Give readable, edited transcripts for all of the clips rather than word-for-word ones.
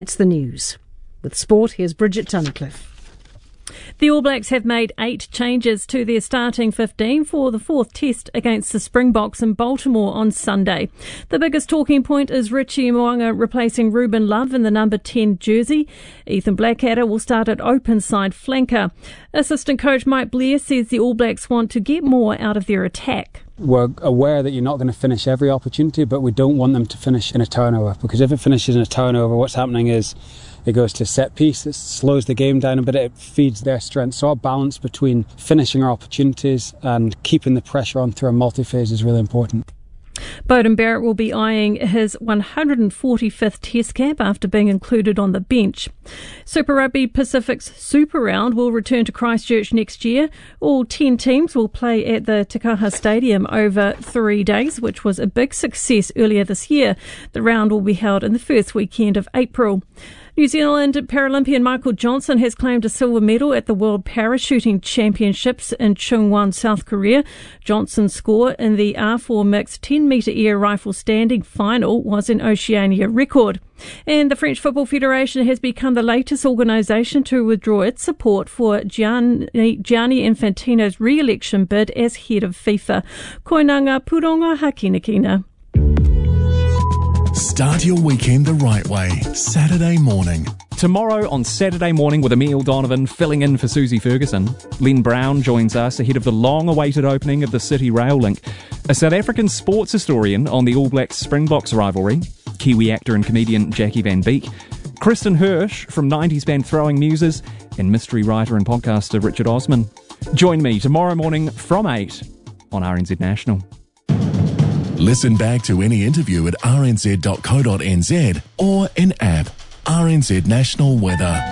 It's the news. With sport, here's Bridget Tunnicliffe. The All Blacks have made 8 changes to their starting 15 for the 4th test against the Springboks in Baltimore on Sunday. The biggest talking point is Richie Mo'unga replacing Ruben Love in the number 10 jersey. Ethan Blackadder will start at open side flanker. Assistant coach Mike Blair says the All Blacks want to get more out of their attack. We're aware that you're not going to finish every opportunity, but we don't want them to finish in a turnover, because if it finishes in a turnover, what's happening is it goes to set piece, it slows the game down a bit, it feeds their strength. So our balance between finishing our opportunities and keeping the pressure on through a multi-phase is really important. Beauden Barrett will be eyeing his 145th Test cap after being included on the bench. Super Rugby Pacific's Super Round will return to Christchurch next year. All 10 teams will play at the Te Kaha Stadium over 3 days, which was a big success earlier this year. The round will be held in the first weekend of April. New Zealand Paralympian Michael Johnson has claimed a silver medal at the World Parachuting Championships in Chungwon, South Korea. Johnson's score in the R4 mixed 10-metre air rifle standing final was an Oceania record. And the French Football Federation has become the latest organisation to withdraw its support for Gianni Infantino's re-election bid as head of FIFA. Koinanga Puronga Hakinakina. Start your weekend the right way. Saturday morning. Tomorrow on Saturday morning with Emile Donovan filling in for Susie Ferguson. Len Brown joins us ahead of the long-awaited opening of the City Rail Link. A South African sports historian on the All Blacks Springboks rivalry. Kiwi actor and comedian Jackie Van Beek. Kristen Hirsch from 90s band Throwing Muses. And mystery writer and podcaster Richard Osman. Join me tomorrow morning from 8 on RNZ National. Listen back to any interview at rnz.co.nz or in app. RNZ National Weather.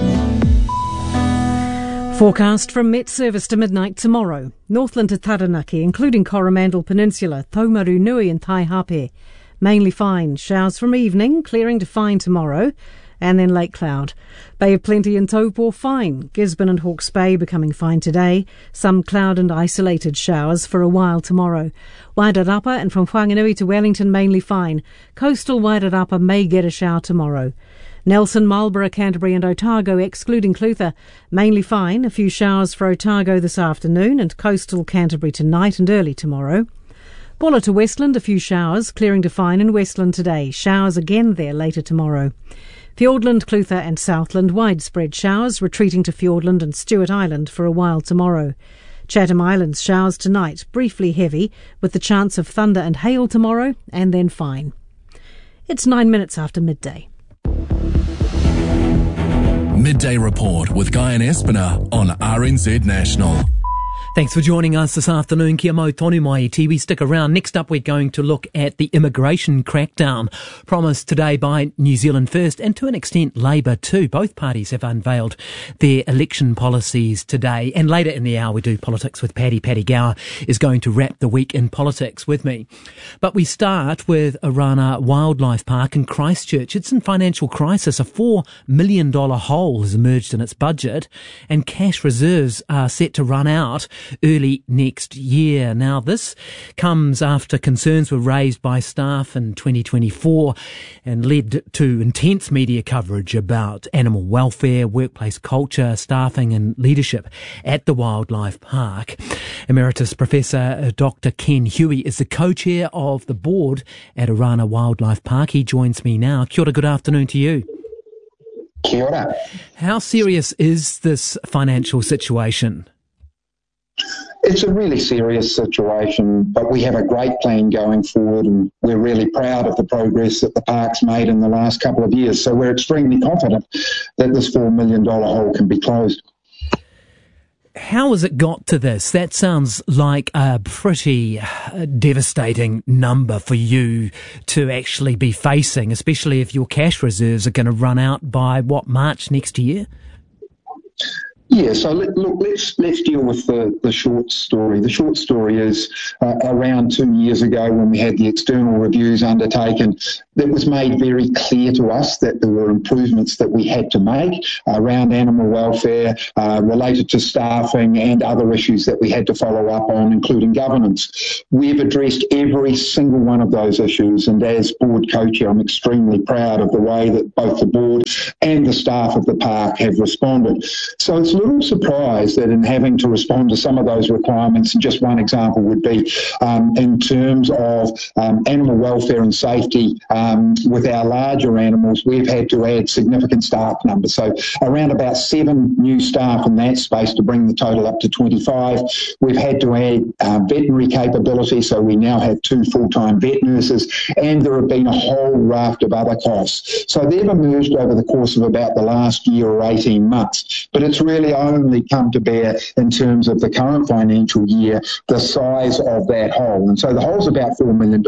Forecast from Met Service to midnight tomorrow. Northland to Taranaki, including Coromandel Peninsula, Taumaru Nui and Taihape. Mainly fine. Showers from evening, clearing to fine tomorrow. And then late cloud. Bay of Plenty and Taupo fine. Gisborne and Hawke's Bay becoming fine today. Some cloud and isolated showers for a while tomorrow. Wairarapa and from Whanganui to Wellington mainly fine. Coastal Wairarapa may get a shower tomorrow. Nelson, Marlborough, Canterbury and Otago excluding Clutha. Mainly fine. A few showers for Otago this afternoon and coastal Canterbury tonight and early tomorrow. Bulla to Westland, a few showers, clearing to fine in Westland today. Showers again there later tomorrow. Fiordland, Clutha and Southland, widespread showers, retreating to Fiordland and Stewart Island for a while tomorrow. Chatham Islands, showers tonight, briefly heavy, with the chance of thunder and hail tomorrow, and then fine. It's 9 minutes after midday. Midday Report with Guy and Espiner on RNZ National. Thanks for joining us this afternoon. Kia mau tonu mai iwi. Stick around. Next up, we're going to look at the immigration crackdown promised today by New Zealand First and to an extent Labour too. Both parties have unveiled their election policies today. And later in the hour, we do politics with Paddy. Paddy Gower is going to wrap the week in politics with me. But we start with Orana Wildlife Park in Christchurch. It's in financial crisis. A $4 million hole has emerged in its budget and cash reserves are set to run out early next year. Now, this comes after concerns were raised by staff in 2024 and led to intense media coverage about animal welfare, workplace culture, staffing and leadership at the Wildlife Park. Emeritus Professor Dr. Ken Huey is the co-chair of the board at Orana Wildlife Park. He joins me now. Kia ora, good afternoon to you. Kia ora. How serious is this financial situation? It's a really serious situation, but we have a great plan going forward and we're really proud of the progress that the park's made in the last couple of years. So we're extremely confident that this $4 million hole can be closed. How has it got to this? That sounds like a pretty devastating number for you to actually be facing, especially if your cash reserves are going to run out by, March next year? Yeah, so let's deal with the short story. The short story is around 2 years ago when we had the external reviews undertaken, it was made very clear to us that there were improvements that we had to make around animal welfare, related to staffing and other issues that we had to follow up on, including governance. We've addressed every single one of those issues, and as board co-chair, I'm extremely proud of the way that both the board and the staff of the park have responded. So it's a little surprised that in having to respond to some of those requirements, and just one example would be in terms of animal welfare and safety, with our larger animals, we've had to add significant staff numbers. So around about 7 new staff in that space to bring the total up to 25. We've had to add veterinary capability, so we now have 2 full-time vet nurses, and there have been a whole raft of other costs. So they've emerged over the course of about the last year or 18 months, but it's really only come to bear in terms of the current financial year, the size of that hole. And so the hole's about $4 million.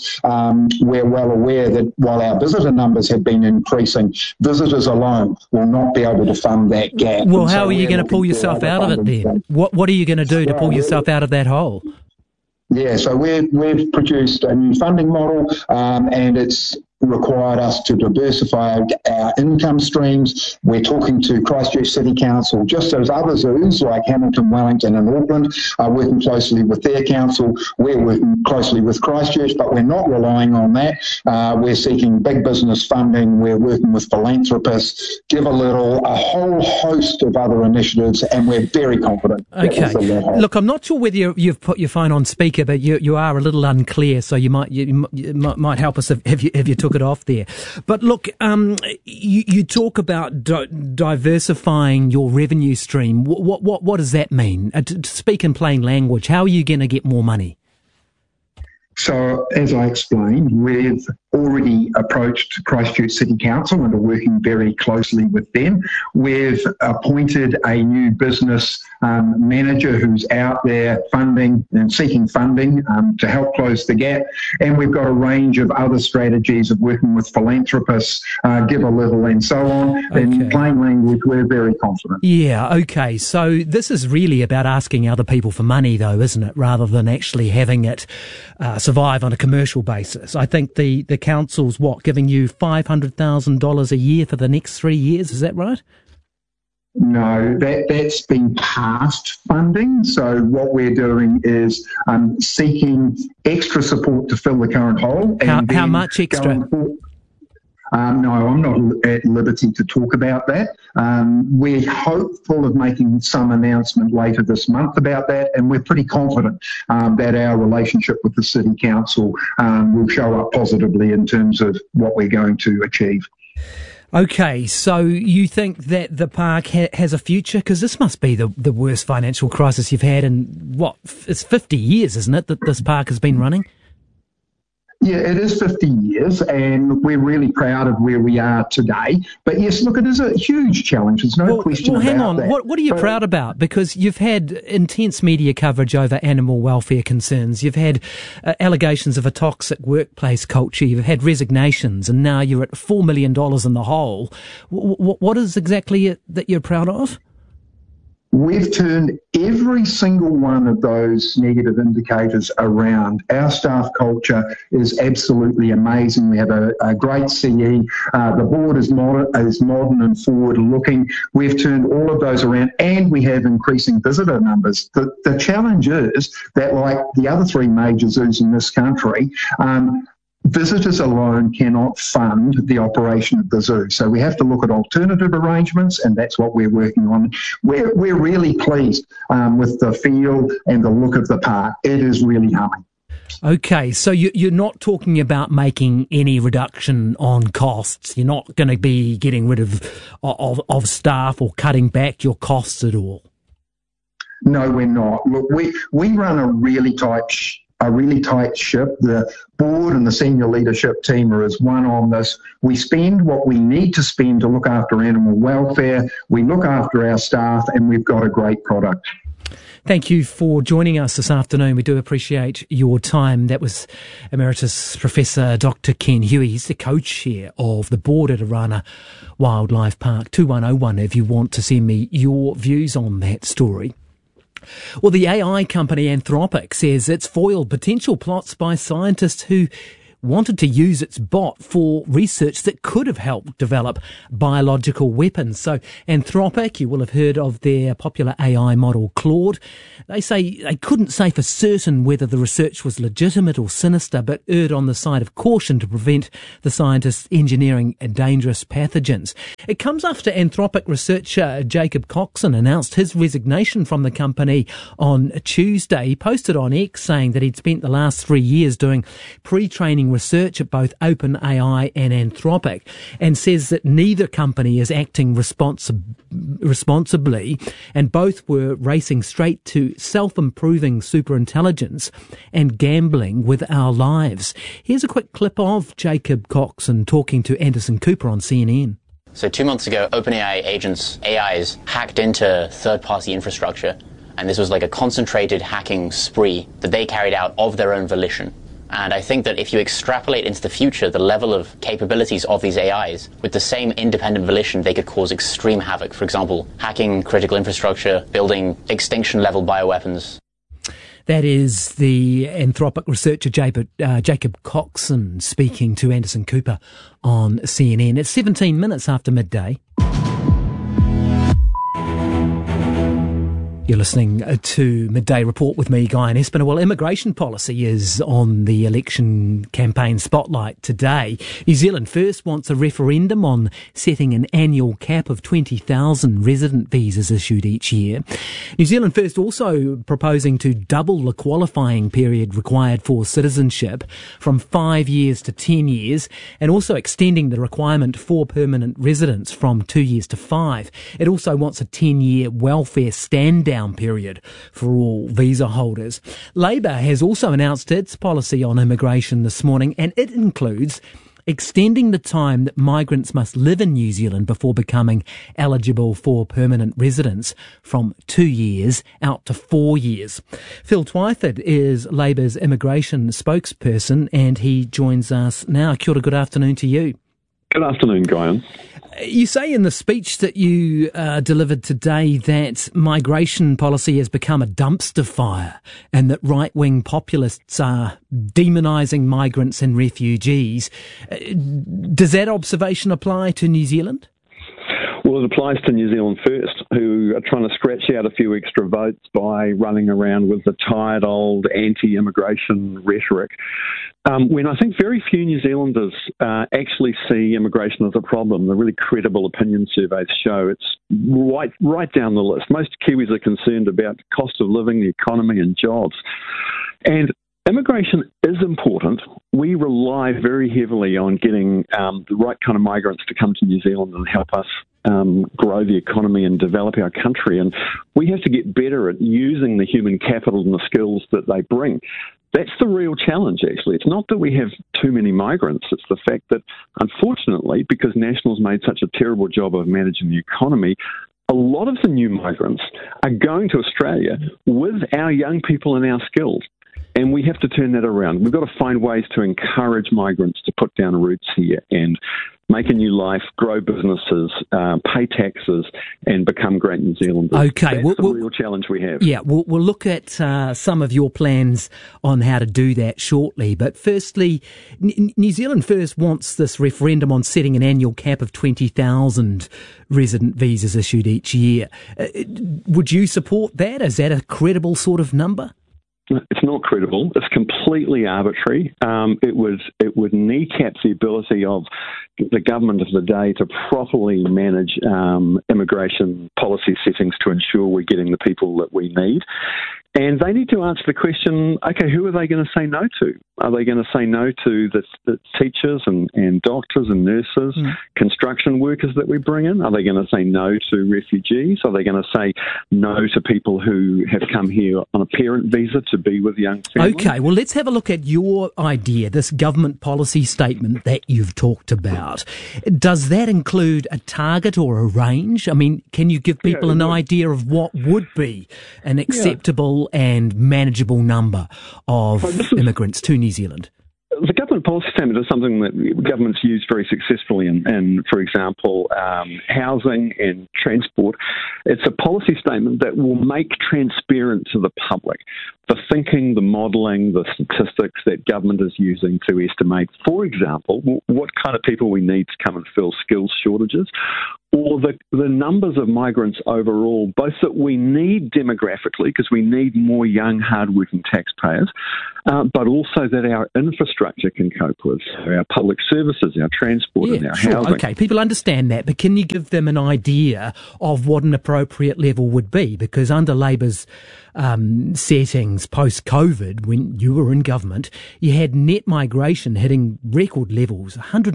We're well aware that while our visitor numbers have been increasing, visitors alone will not be able to fund that gap. Well, how are you going to pull yourself out of it then? What are you going to do to pull yourself out of that hole? Yeah, so we've produced a new funding model, and it's required us to diversify our income streams. We're talking to Christchurch City Council, just as other zoos like Hamilton, Wellington and Auckland are working closely with their council. We're working closely with Christchurch, but we're not relying on that. We're seeking big business funding. We're working with philanthropists, Give a Little, a whole host of other initiatives, and we're very confident. Okay. Look, I'm not sure whether you've put your phone on speaker, but you are a little unclear, so you might help us if you took it off there. But look, you talk about diversifying your revenue stream. What does that mean? To speak in plain language, how are you going to get more money? So, as I explained, we've already approached Christchurch City Council and are working very closely with them. We've appointed a new business manager who's out there funding and seeking funding to help close the gap. And we've got a range of other strategies of working with philanthropists, Give a Little and so on. Okay. In plain language, we're very confident. Yeah, okay. So this is really about asking other people for money, though, isn't it, rather than actually having it survive on a commercial basis. I think the council's giving you $500,000 a year for the next 3 years, is that right? No, that's been past funding. So what we're doing is seeking extra support to fill the current hole. How much extra? No, I'm not at liberty to talk about that. We're hopeful of making some announcement later this month about that, and we're pretty confident that our relationship with the City Council will show up positively in terms of what we're going to achieve. Okay, so you think that the park has a future? Because this must be the worst financial crisis you've had in, it's 50 years, isn't it, that this park has been running? Yeah, it is 50 years, and we're really proud of where we are today. But yes, look, it is a huge challenge. There's no question about that. Hang on. What are you proud about? Because you've had intense media coverage over animal welfare concerns. You've had allegations of a toxic workplace culture. You've had resignations, and now you're at $4 million in the hole. What is exactly it that you're proud of? We've turned every single one of those negative indicators around. Our staff culture is absolutely amazing. We have a great CE. The board is modern and forward-looking. We've turned all of those around, and we have increasing visitor numbers. The challenge is that, like the other 3 major zoos in this country, visitors alone cannot fund the operation of the zoo. So we have to look at alternative arrangements, and that's what we're working on. We're really pleased with the feel and the look of the park. It is really humming. Okay, so you're not talking about making any reduction on costs. You're not going to be getting rid of staff or cutting back your costs at all? No, we're not. Look, we run a really tight ship. The board and the senior leadership team are as one on this. We spend what we need to spend to look after animal welfare. We look after our staff, and we've got a great product. Thank you for joining us this afternoon. We do appreciate your time. That was Emeritus Professor Dr. Ken Huey. He's the co-chair of the board at Orana Wildlife Park. 2101 if you want to send me your views on that story. Well, the AI company Anthropic says it's foiled potential plots by scientists who wanted to use its bot for research that could have helped develop biological weapons. So Anthropic, you will have heard of their popular AI model Claude. They say they couldn't say for certain whether the research was legitimate or sinister, but erred on the side of caution to prevent the scientists engineering dangerous pathogens. It comes after Anthropic researcher Jacob Coxon announced his resignation from the company on Tuesday. He posted on X saying that he'd spent the last 3 years doing pre-training research at both OpenAI and Anthropic, and says that neither company is acting responsibly, and both were racing straight to self-improving superintelligence and gambling with our lives. Here's a quick clip of Jacob Coxon talking to Anderson Cooper on CNN. So 2 months ago, OpenAI AIs hacked into third-party infrastructure, and this was like a concentrated hacking spree that they carried out of their own volition. And I think that if you extrapolate into the future the level of capabilities of these AIs, with the same independent volition, they could cause extreme havoc. For example, hacking critical infrastructure, building extinction-level bioweapons. That is the Anthropic researcher Jacob Coxon speaking to Anderson Cooper on CNN. It's 17 minutes after midday. You're listening to Midday Report with me, Guy Espinel. Well, immigration policy is on the election campaign spotlight today. New Zealand First wants a referendum on setting an annual cap of 20,000 resident visas issued each year. New Zealand First also proposing to double the qualifying period required for citizenship from 5 years to 10 years, and also extending the requirement for permanent residence from 2 years to 5. It also wants a 10-year welfare stand-down period for all visa holders. Labor has also announced its policy on immigration this morning, and it includes extending the time that migrants must live in New Zealand before becoming eligible for permanent residence from 2 years out to 4 years. Phil Twyford is Labor's immigration spokesperson, and he joins us now. Kia ora, good afternoon to you. Good afternoon, Guyan. You say in the speech that you delivered today that migration policy has become a dumpster fire and that right-wing populists are demonising migrants and refugees. Does that observation apply to New Zealand? Well, it applies to New Zealand First, who are trying to scratch out a few extra votes by running around with the tired old anti-immigration rhetoric. When I think very few New Zealanders actually see immigration as a problem. The really credible opinion surveys show it's right down the list. Most Kiwis are concerned about the cost of living, the economy and jobs. And immigration is important. We rely very heavily on getting the right kind of migrants to come to New Zealand and help us grow the economy and develop our country. And we have to get better at using the human capital and the skills that they bring. That's the real challenge, actually. It's not that we have too many migrants. It's the fact that, unfortunately, because National's made such a terrible job of managing the economy, a lot of the new migrants are going to Australia with our young people and our skills. And we have to turn that around. We've got to find ways to encourage migrants to put down roots here and make a new life, grow businesses, pay taxes, and become great New Zealanders. Okay, that's the real challenge we have. Yeah, we'll look at some of your plans on how to do that shortly. But firstly, New Zealand First wants this referendum on setting an annual cap of 20,000 resident visas issued each year. Would you support that? Is that a credible sort of number? It's not credible. It's completely arbitrary. It would kneecap the ability of the government of the day to properly manage immigration policy settings to ensure we're getting the people that we need. And they need to answer the question, okay, who are they going to say no to? Are they going to say no to the teachers and doctors and nurses, construction workers that we bring in? Are they going to say no to refugees? Are they going to say no to people who have come here on a parent visa to be with young families? Okay, well, let's have a look at your idea, this government policy statement that you've talked about. Does that include a target or a range? I mean, can you give people an idea of what would be an acceptable and manageable number of immigrants to New Zealand? The government policy statement is something that governments use very successfully in, for example, housing and transport. It's a policy statement that will make transparent to the public the thinking, the modelling, the statistics that government is using to estimate, for example, what kind of people we need to come and fill skills shortages, or the numbers of migrants overall, both that we need demographically, because we need more young, hard-working taxpayers, but also that our infrastructure can cope with, our public services, our transport and our housing. Okay, people understand that, but can you give them an idea of what an appropriate level would be? Because under Labour's settings post-COVID, when you were in government, you had net migration hitting record levels.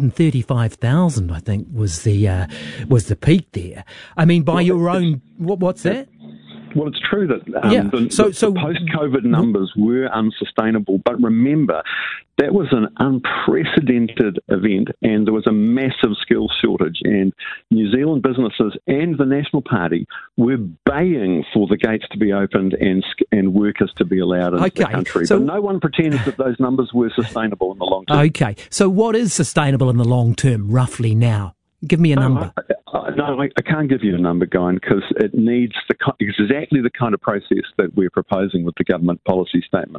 135,000, I think, was the peak there. I mean, by your own, what's that? Well, it's true that the post-COVID numbers were unsustainable. But remember, that was an unprecedented event, and there was a massive skills shortage. And New Zealand businesses and the National were baying for the gates to be opened and workers to be allowed into the country. But no one pretends that those numbers were sustainable in the long term. Okay, so what is sustainable in the long term, roughly now? Give me a number. I can't give you a number, Guy, because it needs exactly the kind of process that we're proposing with the government policy statement.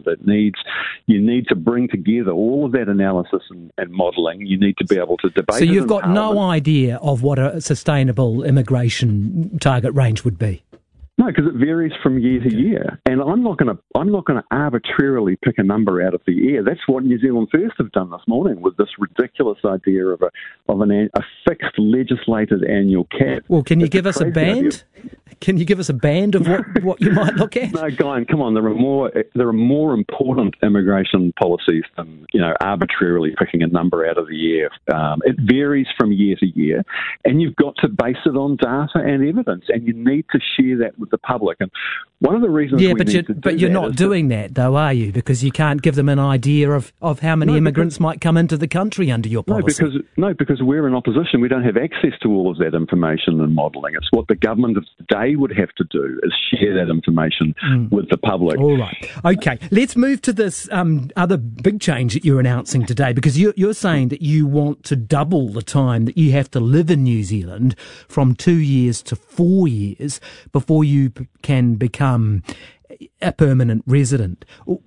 You need to bring together all of that analysis and modelling. You need to be able to debate. So you've got no idea of what a sustainable immigration target range would be? No, because it varies from year to year, and I'm not going to arbitrarily pick a number out of the air. That's what New Zealand First have done this morning with this ridiculous idea of a fixed legislated annual cap. Well, can you give us a band? Can you give us a band of what you might look at? No, Guy, come on. There are more important immigration policies than arbitrarily picking a number out of the air. It varies from year to year, and you've got to base it on data and evidence, and you need to share that with the public. And one of the reasons but you're not doing that, though, are you? Because you can't give them an idea of how many immigrants might come into the country under your policy. Because we're in opposition. We don't have access to all of that information and modelling. It's what the government of today would have to do, is share that information with the public. All right. Okay. Let's move to this other big change that you're announcing today, because you're saying that you want to double the time that you have to live in New Zealand from 2 years to 4 years before you can become a permanent resident.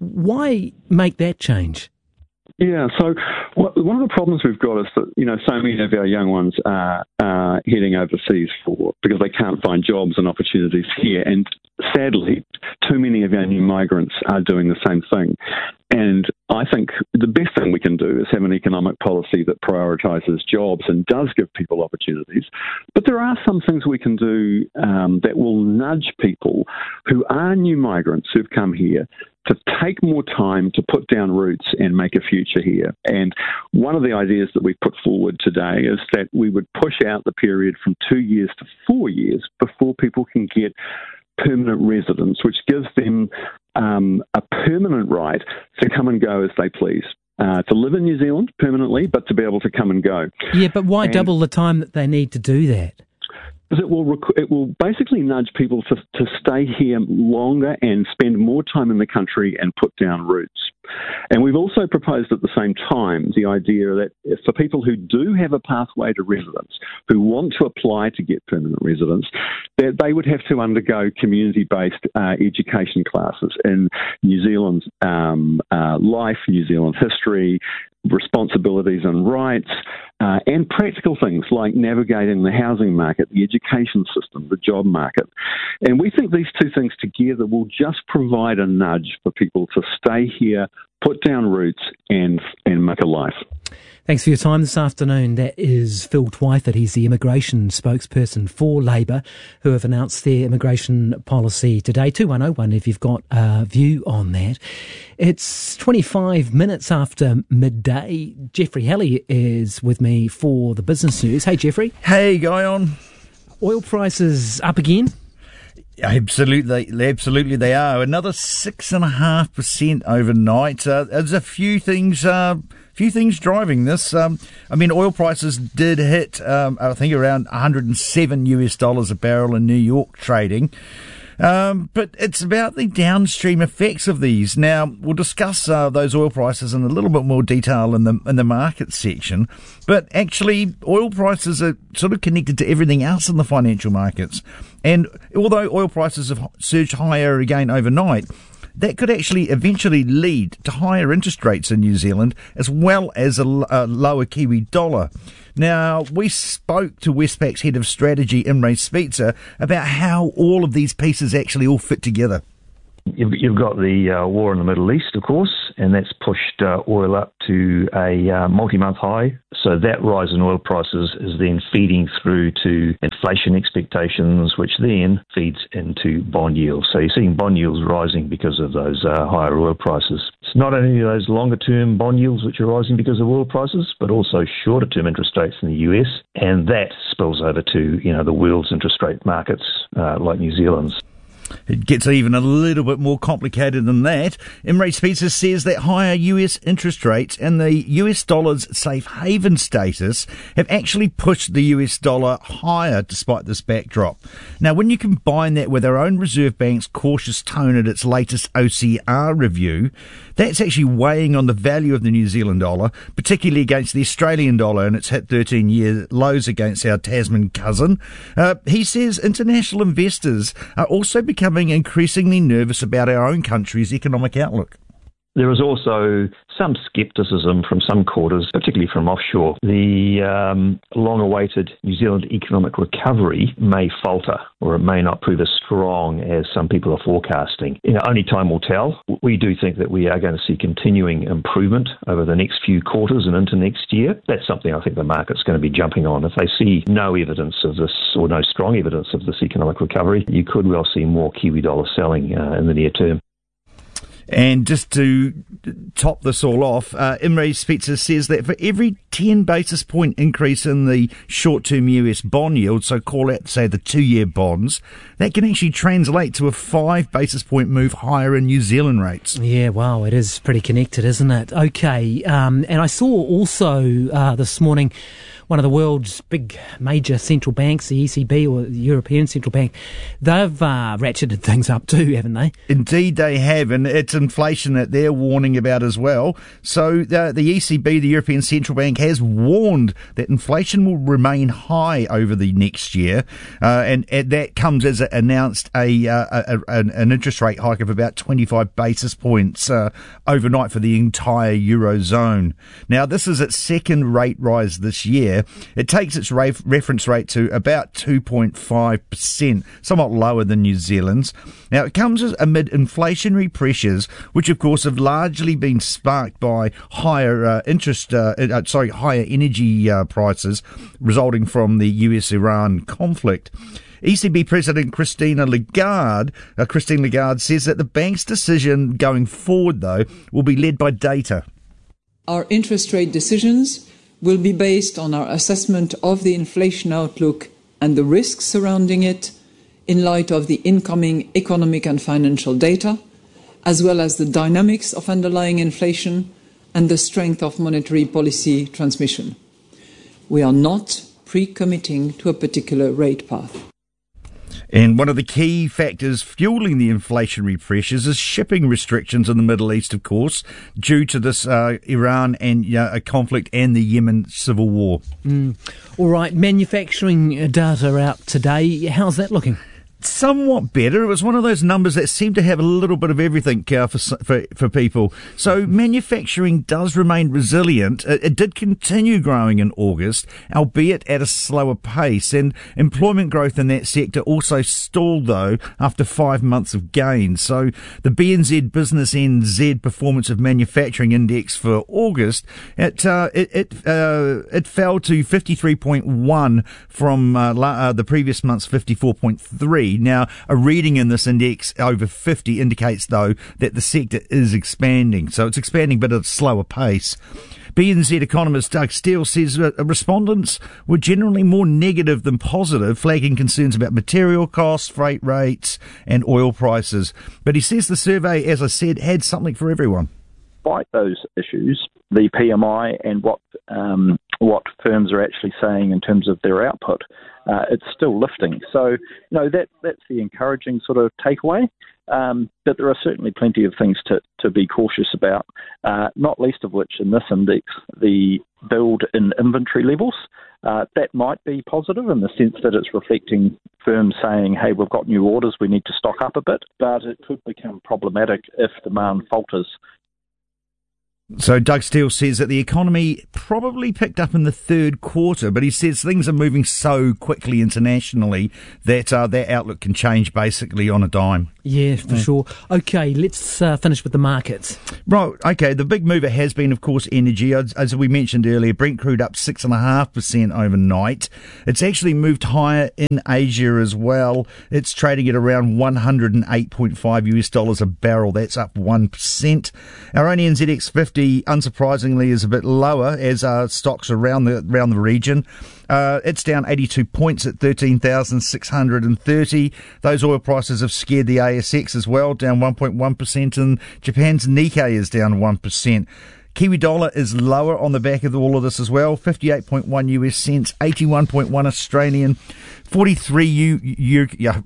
Why make that change? Yeah, so one of the problems we've got is that, so many of our young ones are heading overseas because they can't find jobs and opportunities here. And sadly, too many of our new migrants are doing the same thing. And I think the best thing we can do is have an economic policy that prioritises jobs and does give people opportunities. But there are some things we can do that will nudge people who are new migrants who've come here to take more time to put down roots and make a future here. And one of the ideas that we've put forward today is that we would push out the period from 2 years to 4 years before people can get permanent residence, which gives them a permanent right to come and go as they please. To live in New Zealand permanently, but to be able to come and go. Yeah, but why double the time that they need to do that? Because it will basically nudge people to stay here longer and spend more time in the country and put down roots. And we've also proposed at the same time the idea that for people who do have a pathway to residence, who want to apply to get permanent residence, that they would have to undergo community-based education classes in New Zealand's life, New Zealand history, responsibilities and rights, and practical things like navigating the housing market, the education system, the job market. And we think these two things together will just provide a nudge for people to stay here put down roots and make a life. Thanks for your time this afternoon. That is Phil Twyford. He's the immigration spokesperson for Labour, who have announced their immigration policy today. 2101 if you've got a view on that. It's 25 minutes after midday. Jeffrey Halley is with me for the business news. Hey, Jeffrey. Hey, Guyon. Oil prices up again? Absolutely they are. Another 6.5% overnight. There's a few things driving this. Oil prices did hit, I think, around $107 a barrel in New York trading. But it's about the downstream effects of these. Now, we'll discuss those oil prices in a little bit more detail in the market section. But actually, oil prices are sort of connected to everything else in the financial markets. And although oil prices have surged higher again overnight, that could actually eventually lead to higher interest rates in New Zealand, as well as a lower Kiwi dollar. Now, we spoke to Westpac's head of strategy, Imre Spitzer, about how all of these pieces actually all fit together. You've got the war in the Middle East, of course, and that's pushed oil up to a multi-month high. So that rise in oil prices is then feeding through to inflation expectations, which then feeds into bond yields. So you're seeing bond yields rising because of those higher oil prices. It's not only those longer-term bond yields which are rising because of oil prices, but also shorter-term interest rates in the US, and that spills over to the world's interest rate markets like New Zealand's. It gets even a little bit more complicated than that. Imre Spitzer says that higher US interest rates and the US dollar's safe haven status have actually pushed the US dollar higher despite this backdrop. Now, when you combine that with our own Reserve Bank's cautious tone at its latest OCR review, that's actually weighing on the value of the New Zealand dollar, particularly against the Australian dollar, and it's hit 13-year lows against our Tasman cousin. He says international investors are also becoming increasingly nervous about our own country's economic outlook. There is also some scepticism from some quarters, particularly from offshore. The long-awaited New Zealand economic recovery may falter, or it may not prove as strong as some people are forecasting. Only time will tell. We do think that we are going to see continuing improvement over the next few quarters and into next year. That's something I think the market's going to be jumping on. If they see no evidence of this, or no strong evidence of this economic recovery, you could well see more Kiwi dollar selling in the near term. And just to top this all off, Imre Spitzer says that for every 10 basis point increase in the short-term US bond yield, so call out, say, the 2-year bonds, that can actually translate to a 5 basis point move higher in New Zealand rates. Yeah, wow, it is pretty connected, isn't it? Okay, and I saw also this morning one of the world's big major central banks, the ECB or the European Central Bank, they've ratcheted things up too, haven't they? Indeed they have, and it's inflation that they're warning about as well. So the ECB, the European Central Bank, has warned that inflation will remain high over the next year, and that comes as it announced an interest rate hike of about 25 basis points overnight for the entire Eurozone. Now, this is its second rate rise this year. It takes its reference rate to about 2.5%, somewhat lower than New Zealand's. Now, it comes amid inflationary pressures, which of course have largely been sparked by higher higher energy prices resulting from the US-Iran conflict. ECB President Christine Lagarde says that the bank's decision going forward, though, will be led by data. Our interest rate decisions will be based on our assessment of the inflation outlook and the risks surrounding it in light of the incoming economic and financial data, as well as the dynamics of underlying inflation and the strength of monetary policy transmission. We are not pre-committing to a particular rate path. And one of the key factors fueling the inflationary pressures is shipping restrictions in the Middle East, of course, due to this Iran and conflict and the Yemen civil war. All right, manufacturing data out today. How's that looking? somewhat better. It was one of those numbers that seemed to have a little bit of everything for people. So manufacturing does remain resilient. It did continue growing in August, albeit at a slower pace, and employment growth in that sector also stalled, though, after 5 months of gains. So the BNZ Business NZ Performance of Manufacturing Index for August, it fell to 53.1 from the previous month's 54.3. Now, a reading in this index over 50 indicates, though, that the sector is expanding. So it's expanding, but at a slower pace. BNZ economist Doug Steele says respondents were generally more negative than positive, flagging concerns about material costs, freight rates, and oil prices. But he says the survey, as I said, had something for everyone. Despite those issues, the PMI and what firms are actually saying in terms of their output, it's still lifting. So, that's the encouraging sort of takeaway. But there are certainly plenty of things to be cautious about, not least of which in this index, the build in inventory levels. That might be positive in the sense that it's reflecting firms saying, hey, we've got new orders, we need to stock up a bit, but it could become problematic if demand falters. So Doug Steele says that the economy probably picked up in the third quarter, but he says things are moving so quickly internationally that that outlook can change basically on a dime. Yeah, for sure. Okay, let's finish with the markets. Right, okay, the big mover has been, of course, energy. As we mentioned earlier, Brent crude up 6.5% overnight. It's actually moved higher in Asia as well. It's trading at around $108.5 a barrel. That's up 1%. Our own NZX 50, unsurprisingly, is a bit lower as stocks around the region. It's down 82 points at 13,630. Those oil prices have scared the ASX as well, down 1.1%, and Japan's Nikkei is down 1%. Kiwi dollar is lower on the back of all of this as well, 58.1 US cents, 81.1 Australian, 43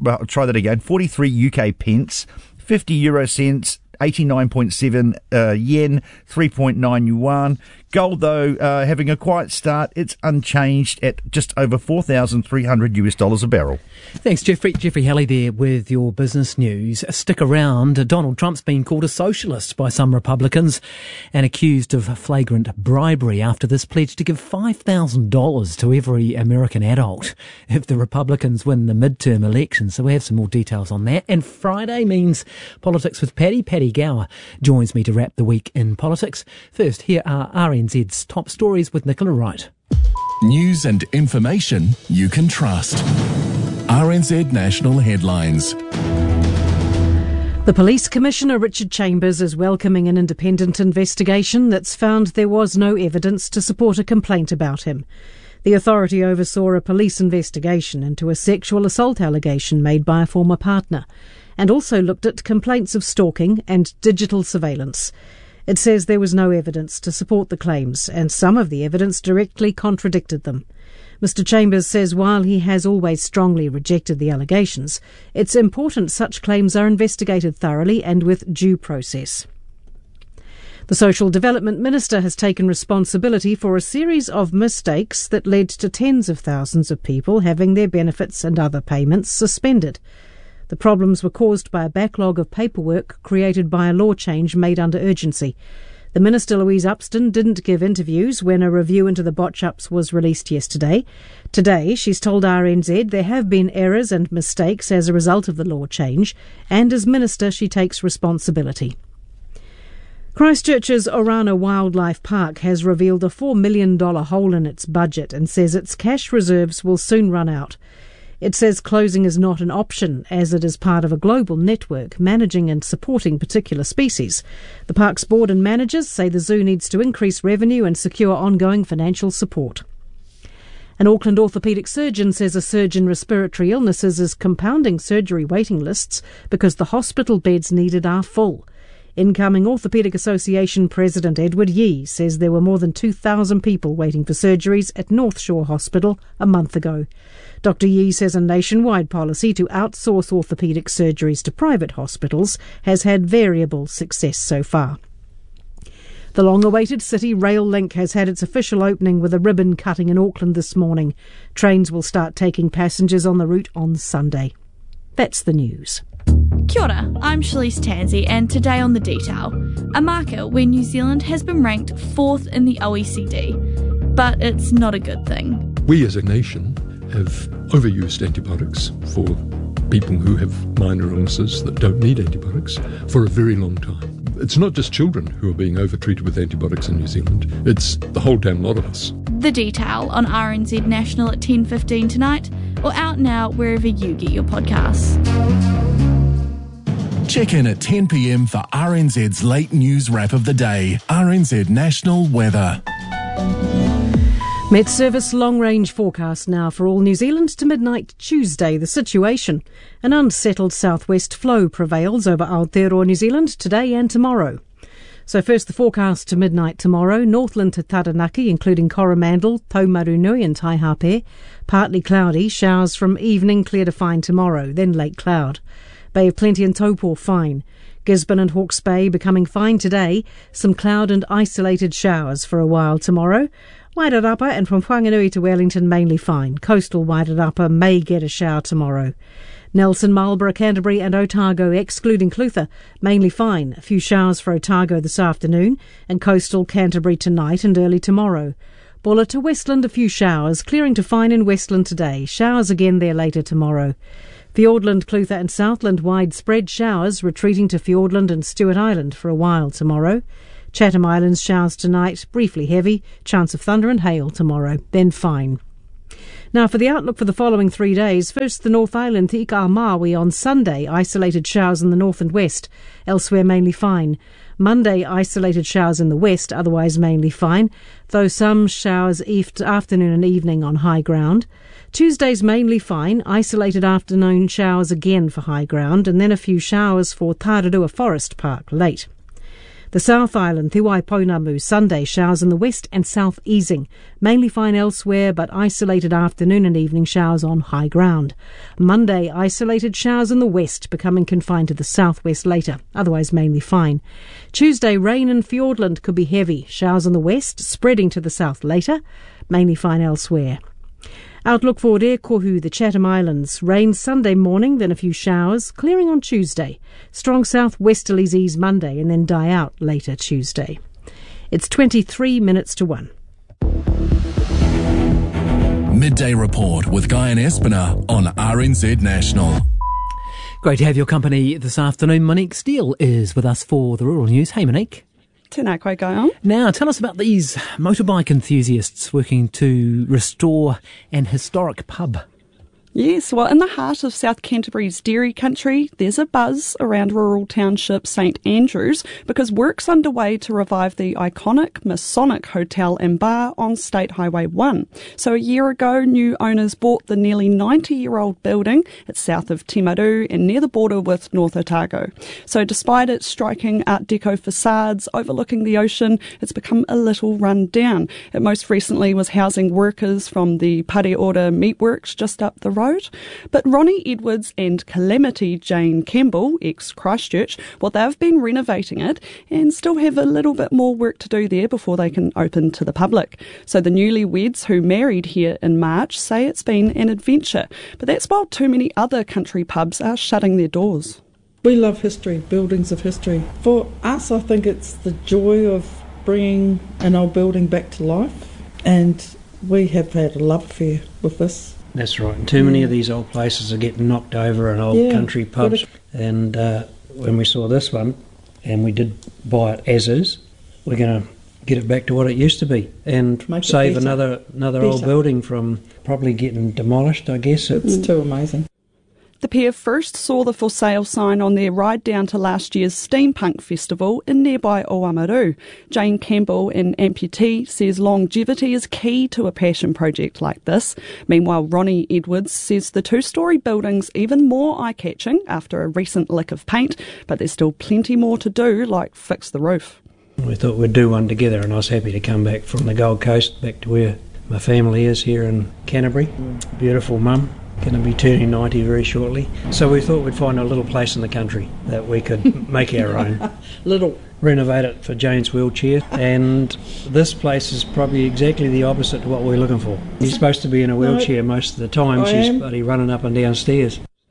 43 UK pence, 50 euro cents, 89.7 yen, 3.9 yuan. Gold, though, having a quiet start, it's unchanged at just over $4,300 a barrel. Thanks, Jeffrey. Jeffrey Halley there with your business news. Stick around. Donald Trump's been called a socialist by some Republicans and accused of flagrant bribery after this pledge to give $5,000 to every American adult if the Republicans win the midterm elections. So we have some more details on that. And Friday means Politics with Paddy. Paddy Gower joins me to wrap the week in politics. First, here are RNZ's top stories with Nicola Wright. News and information you can trust. RNZ National Headlines. The Police Commissioner, Richard Chambers, is welcoming an independent investigation that's found there was no evidence to support a complaint about him. The authority oversaw a police investigation into a sexual assault allegation made by a former partner, and also looked at complaints of stalking and digital surveillance. It says there was no evidence to support the claims, and some of the evidence directly contradicted them. Mr. Chambers says while he has always strongly rejected the allegations, it's important such claims are investigated thoroughly and with due process. The Social Development Minister has taken responsibility for a series of mistakes that led to tens of thousands of people having their benefits and other payments suspended. The problems were caused by a backlog of paperwork created by a law change made under urgency. The Minister, Louise Upston, didn't give interviews when a review into the botch-ups was released yesterday. Today, she's told RNZ there have been errors and mistakes as a result of the law change, and as Minister she takes responsibility. Christchurch's Orana Wildlife Park has revealed a $4 million hole in its budget and says its cash reserves will soon run out. It says closing is not an option, as it is part of a global network managing and supporting particular species. The park's board and managers say the zoo needs to increase revenue and secure ongoing financial support. An Auckland orthopaedic surgeon says a surge in respiratory illnesses is compounding surgery waiting lists because the hospital beds needed are full. Incoming Orthopaedic Association President Edward Yee says there were more than 2,000 people waiting for surgeries at North Shore Hospital a month ago. Dr Yee says a nationwide policy to outsource orthopaedic surgeries to private hospitals has had variable success so far. The long-awaited City Rail Link has had its official opening with a ribbon cutting in Auckland this morning. Trains will start taking passengers on the route on Sunday. That's the news. Kia ora, I'm Shalise Tansey, and today on The Detail, a marker where New Zealand has been ranked 4th in the OECD, but it's not a good thing. We as a nation have overused antibiotics for people who have minor illnesses that don't need antibiotics for a very long time. It's not just children who are being overtreated with antibiotics in New Zealand, it's the whole damn lot of us. The Detail on RNZ National at 10:15 tonight, or out now wherever you get your podcasts. Check in at 10 p.m. for RNZ's late news wrap of the day. RNZ National Weather. Met Service long-range forecast now for all New Zealand to midnight Tuesday. The situation: an unsettled southwest flow prevails over Aotearoa, New Zealand today and tomorrow. So first, the forecast to midnight tomorrow: Northland to Taranaki, including Coromandel, Taumarunui and Taihape. Partly cloudy, showers from evening, clear to fine tomorrow, then late cloud. Bay of Plenty and Taupo fine. Gisborne and Hawke's Bay becoming fine today. Some cloud and isolated showers for a while tomorrow. Wairarapa and from Whanganui to Wellington mainly fine. Coastal Wairarapa may get a shower tomorrow. Nelson, Marlborough, Canterbury and Otago, excluding Clutha, mainly fine. A few showers for Otago this afternoon and coastal Canterbury tonight and early tomorrow. Bulla to Westland, a few showers, clearing to fine in Westland today. Showers again there later tomorrow. Fiordland, Clutha and Southland, widespread showers, retreating to Fiordland and Stewart Island for a while tomorrow. Chatham Islands showers tonight, briefly heavy, chance of thunder and hail tomorrow, then fine. Now for the outlook for the following 3 days. First, the North Island, Te Ika a Maui on Sunday, isolated showers in the north and west, elsewhere mainly fine. Monday, isolated showers in the west, otherwise mainly fine, though some showers afternoon and evening on high ground. Tuesday's mainly fine, isolated afternoon showers again for high ground, and then a few showers for Tararua Forest Park late. The South Island, Te Waipounamu, Sunday, showers in the west and south easing. Mainly fine elsewhere, but isolated afternoon and evening showers on high ground. Monday, isolated showers in the west, becoming confined to the southwest later, otherwise mainly fine. Tuesday, rain in Fiordland could be heavy. Showers in the west, spreading to the south later, mainly fine elsewhere. Outlook for Re Kohu, the Chatham Islands. Rain Sunday morning, then a few showers, clearing on Tuesday. Strong south-westerlies ease Monday and then die out later Tuesday. It's 23 minutes to 1. Midday Report with Guy and Espiner on RNZ National. Great to have your company this afternoon. Monique Steele is with us for the Rural News. Hey, Monique. Tēnā koe, Guy. Now, tell us about these motorbike enthusiasts working to restore an historic pub. Yes, well, in the heart of South Canterbury's dairy country, there's a buzz around rural township St Andrews because work's underway to revive the iconic Masonic Hotel and Bar on State Highway 1. So a year ago, new owners bought the nearly 90-year-old building. It's south of Timaru and near the border with North Otago. So despite its striking Art Deco facades overlooking the ocean, it's become a little run down. It most recently was housing workers from the Pare Ora Meatworks just up the road. But Ronnie Edwards and Calamity Jane Campbell, ex-Christchurch, well, they've been renovating it and still have a little bit more work to do there before they can open to the public. So the newlyweds who married here in March say it's been an adventure. But that's while too many other country pubs are shutting their doors. We love history, buildings of history. For us, I think it's the joy of bringing an old building back to life, and we have had a love affair with this. That's right. And too many of these old places are getting knocked over in old country pubs. And when we saw this one, and we did buy it as is, we're going to get it back to what it used to be and save another old building from probably getting demolished, I guess. It's too amazing. The pair first saw the for sale sign on their ride down to last year's Steampunk Festival in nearby Oamaru. Jane Campbell, an amputee, says longevity is key to a passion project like this. Meanwhile, Ronnie Edwards says the two-storey building's even more eye-catching after a recent lick of paint, but there's still plenty more to do, like fix the roof. We thought we'd do one together, and I was happy to come back from the Gold Coast back to where my family is here in Canterbury. Beautiful mum. Going to be turning 90 very shortly. So we thought we'd find a little place in the country that we could make our own. Renovate it for Jane's wheelchair. And this place is probably exactly the opposite to what we're looking for. You're supposed to be in a wheelchair most of the time. She's bloody running up and down stairs.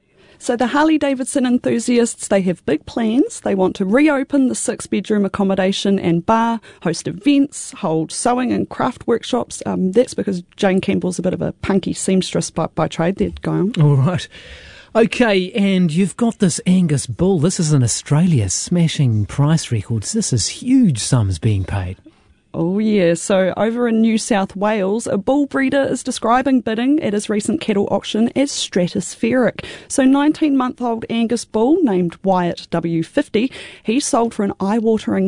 So the Harley-Davidson enthusiasts, they have big plans. They want to reopen the 6-bedroom accommodation and bar, host events, hold sewing and craft workshops. That's because Jane Campbell's a bit of a punky seamstress by trade there, going on. All right. Okay, and you've got this Angus bull. This is in Australia, smashing price records. This is huge sums being paid. Oh yeah, so over in New South Wales, a bull breeder is describing bidding at his recent cattle auction as stratospheric. So 19-month-old Angus bull, named Wyatt W50, he sold for an eye-watering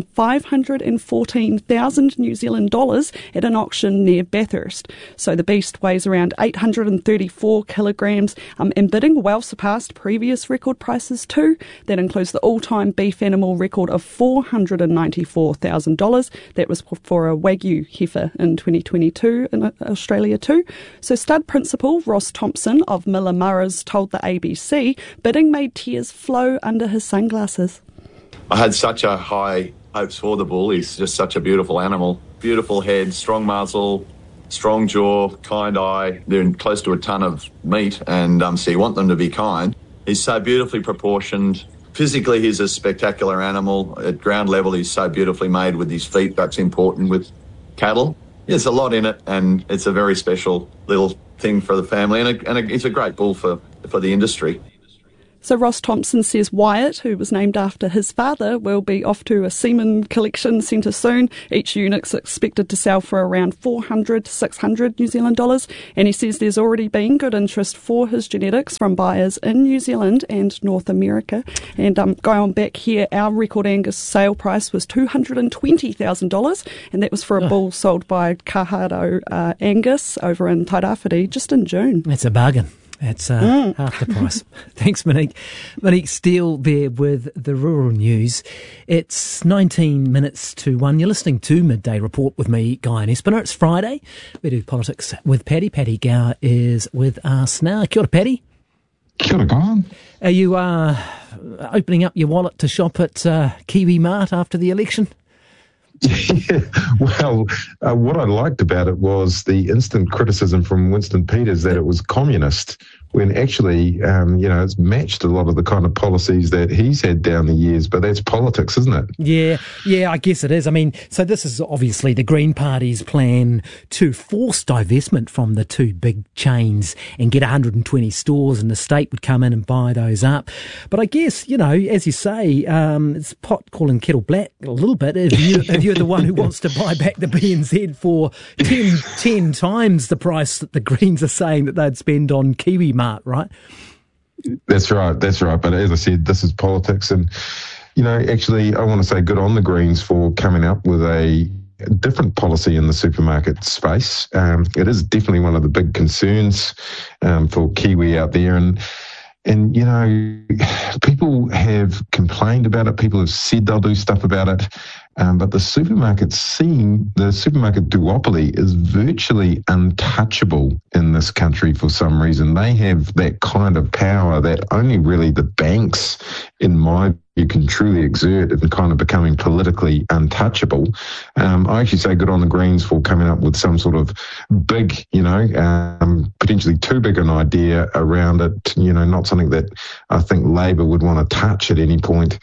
514,000 New Zealand dollars at an auction near Bathurst. So the beast weighs around 834 kilograms, and bidding well surpassed previous record prices too. That includes the all-time beef animal record of $494,000. That was for a Wagyu heifer in 2022 in Australia too. So stud principal Ross Thompson of Miller Murras told the ABC bidding made tears flow under his sunglasses. I had such a high hopes for the bull. He's just such a beautiful animal. Beautiful head, strong muzzle, strong jaw, kind eye. They're close to a ton of meat, and so you want them to be kind. He's so beautifully proportioned. Physically, he's a spectacular animal. At ground level, he's so beautifully made with his feet. That's important with cattle. There's a lot in it, and it's a very special little thing for the family, and it's a great bull for the industry. So Ross Thompson says Wyatt, who was named after his father, will be off to a semen collection centre soon. Each unit's expected to sell for around 400 to 600 New Zealand dollars. And he says there's already been good interest for his genetics from buyers in New Zealand and North America. And going on back here, our record Angus sale price was $220,000, and that was for a bull sold by Kahado Angus over in Tairāwhiti just in June. That's a bargain. That's half the price. Thanks, Monique. Monique Steele there with the rural news. It's 19 minutes to 1. You're listening to Midday Report with me, Guy and Espiner. It's Friday. We do politics with Paddy. Paddy Gower is with us now. Kia ora, Paddy. Kia ora, Guy. Are you opening up your wallet to shop at Kiwi Mart after the election? Yeah, well, what I liked about it was the instant criticism from Winston Peters that it was communist, when actually, it's matched a lot of the kind of policies that he's had down the years, but that's politics, isn't it? Yeah, I guess it is. I mean, so this is obviously the Green Party's plan to force divestment from the two big chains and get 120 stores, and the state would come in and buy those up. But I guess, as you say, it's pot calling kettle black a little bit if you're the one who wants to buy back the BNZ for 10 times the price that the Greens are saying that they'd spend on Kiwi Mart, right? That's right. But as I said, this is politics. And, actually, I want to say good on the Greens for coming up with a different policy in the supermarket space. It is definitely one of the big concerns for Kiwi out there. And people have complained about it. People have said they'll do stuff about it. But the supermarket scene, the supermarket duopoly is virtually untouchable in this country for some reason. They have that kind of power that only really the banks, in my view, can truly exert in kind of becoming politically untouchable. I actually say good on the Greens for coming up with some sort of big, potentially too big an idea around it, not something that I think Labor would want to touch at any point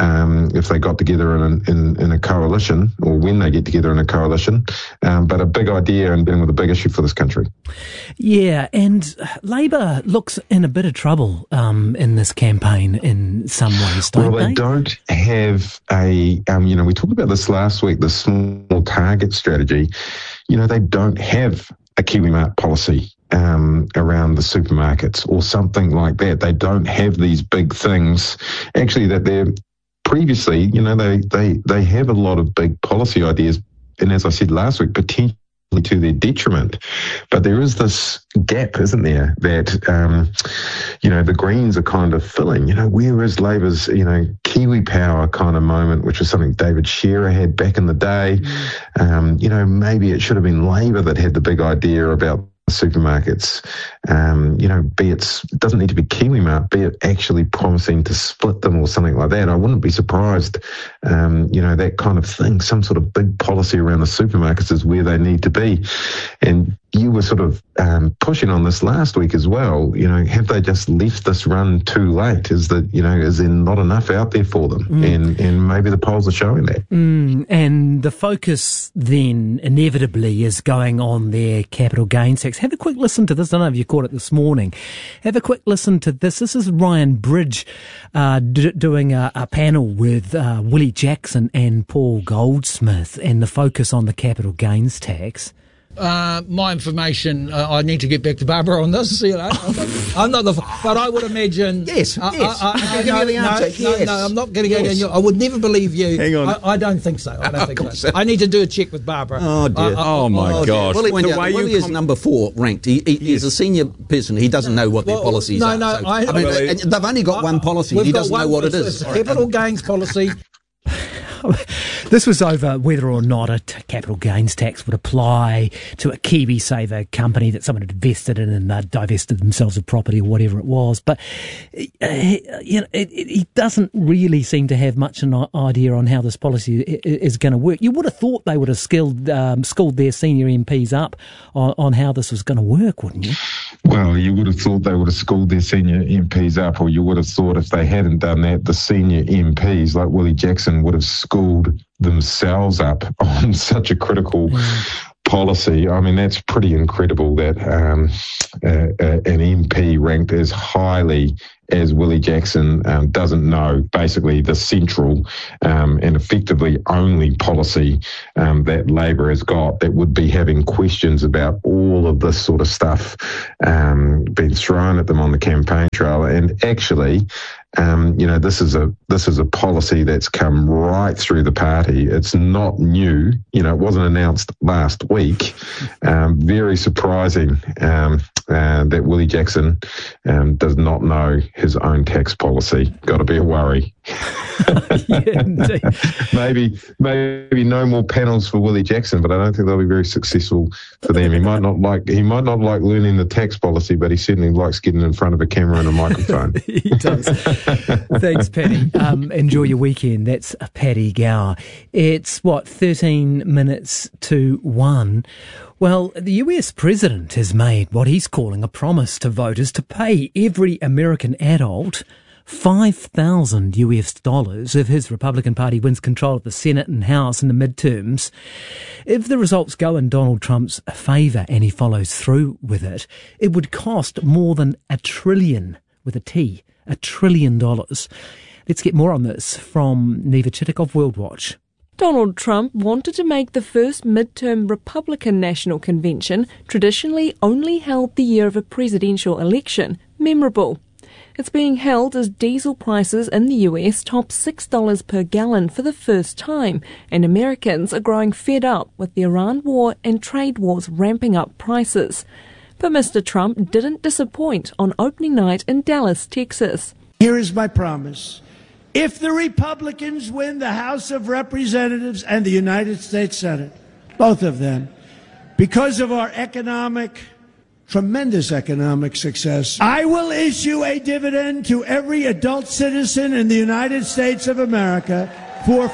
if they got together in a coalition, or when they get together in a coalition, but a big idea and dealing with a big issue for this country. Yeah, and Labor looks in a bit of trouble in this campaign in some ways, don't they? They don't have we talked about this last week, the small target strategy. They don't have a Kiwi Mart policy around the supermarkets or something like that. They don't have these big things, actually, that they're previously, they have a lot of big policy ideas, and as I said last week, potentially to their detriment. But there is this gap, isn't there, that, the Greens are kind of filling. Where is Labor's, Kiwi Power kind of moment, which was something David Shearer had back in the day. Maybe it should have been Labor that had the big idea about supermarkets, be it doesn't need to be Kiwi Mart, be it actually promising to split them or something like that. I wouldn't be surprised, that kind of thing, some sort of big policy around the supermarkets is where they need to be. And you were sort of pushing on this last week as well. Have they just left this run too late? Is there not enough out there for them? And maybe the polls are showing that. And the focus then inevitably is going on their capital gains tax. Have a quick listen to this. I don't know if you caught it this morning. Have a quick listen to this. This is Ryan Bridge doing a panel with Willie Jackson and Paul Goldsmith, and the focus on the capital gains tax. My information, I need to get back to Barbara on this. I'm not but I would imagine. Yes. I can give you the answer. Yes. No, I'm not getting it. I would never believe you. Hang on. I don't think so. I don't think so. I need to do a check with Barbara. Oh dear. Oh my gosh. Willie is number 4 ranked. He's a senior person. He doesn't know what their policies are. No. So, they've only got one policy. He doesn't know what it is. It's a capital gains policy. This was over whether or not a capital gains tax would apply to a KiwiSaver company that someone had invested in and divested themselves of property or whatever it was. But he doesn't really seem to have much an idea on how this policy is going to work. You would have thought they would have schooled their senior MPs up on how this was going to work, wouldn't you? Well, you would have thought they would have schooled their senior MPs up, or you would have thought if they hadn't done that, the senior MPs like Willie Jackson would have schooled themselves up on such a critical policy. I mean, that's pretty incredible that an MP ranked as highly as Willie Jackson doesn't know basically the central and effectively only policy that Labor has got that would be having questions about all of this sort of stuff being thrown at them on the campaign trail. And actually, this is a policy that's come right through the party. It's not new. It wasn't announced last week. Very surprising that Willie Jackson does not know his own tax policy. Got to be a worry. Yeah, indeed. Maybe no more panels for Willie Jackson, but I don't think they'll be very successful for them. He might not like learning the tax policy, but he certainly likes getting in front of a camera and a microphone. He does. Thanks, Paddy. Enjoy your weekend. That's Paddy Gower. It's 13 minutes to 1. Well, the US president has made what he's calling a promise to voters to pay every American adult $5,000 if his Republican Party wins control of the Senate and House in the midterms. If the results go in Donald Trump's favour and he follows through with it, it would cost more than $1 trillion, with a T, $1 trillion. Let's get more on this from Neva Chittick of World Watch. Donald Trump wanted to make the first midterm Republican National Convention, traditionally only held the year of a presidential election, memorable. It's being held as diesel prices in the US top $6 per gallon for the first time, and Americans are growing fed up with the Iran war and trade wars ramping up prices. But Mr. Trump didn't disappoint on opening night in Dallas, Texas. Here is my promise. If the Republicans win the House of Representatives and the United States Senate, both of them, because of our tremendous economic success, I will issue a dividend to every adult citizen in the United States of America for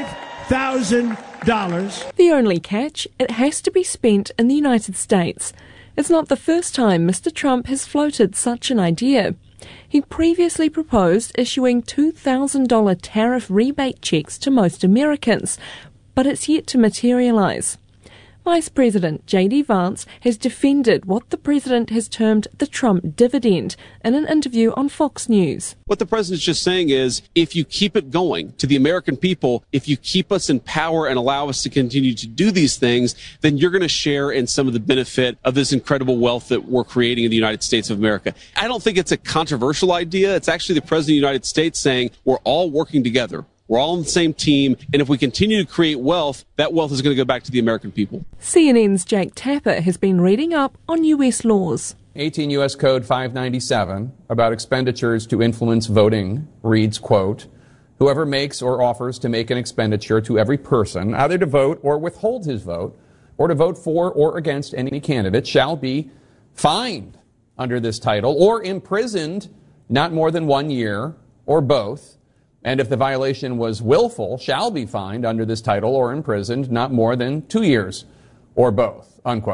$5,000. The only catch, it has to be spent in the United States. It's not the first time Mr. Trump has floated such an idea. He previously proposed issuing $2,000 tariff rebate checks to most Americans, but it's yet to materialise. Vice President J.D. Vance has defended what the president has termed the Trump dividend in an interview on Fox News. What the president's just saying is, if you keep it going to the American people, if you keep us in power and allow us to continue to do these things, then you're going to share in some of the benefit of this incredible wealth that we're creating in the United States of America. I don't think it's a controversial idea. It's actually the president of the United States saying we're all working together. We're all on the same team, and if we continue to create wealth, that wealth is going to go back to the American people. CNN's Jake Tapper has been reading up on U.S. laws. 18 U.S. Code 597 about expenditures to influence voting reads, quote, whoever makes or offers to make an expenditure to every person, either to vote or withhold his vote, or to vote for or against any candidate, shall be fined under this title or imprisoned not more than 1 year, or both. And if the violation was willful, shall be fined under this title or imprisoned not more than 2 years, or both, unquote.